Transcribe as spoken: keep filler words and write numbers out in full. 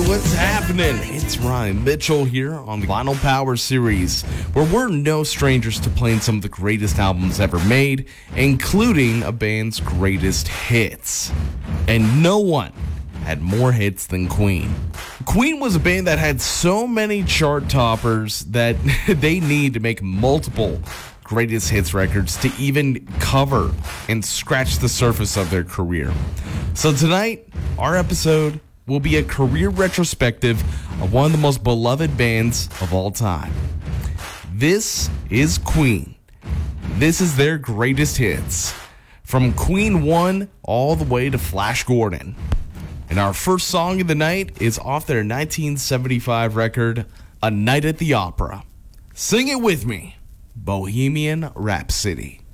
what's happening? It's Ryan Mitchell here on the Vinyl Power Series, where we're no strangers to playing some of the greatest albums ever made, including a band's greatest hits. And no one had more hits than Queen. Queen was a band that had so many chart toppers that they need to make multiple greatest hits records to even cover and scratch the surface of their career. So tonight, our episode will be a career retrospective of one of the most beloved bands of all time. This is Queen. This is their greatest hits, from Queen one all the way to Flash Gordon. And our first song of the night is off their nineteen seventy-five record, A Night at the Opera. Sing it with me, Bohemian Rhapsody.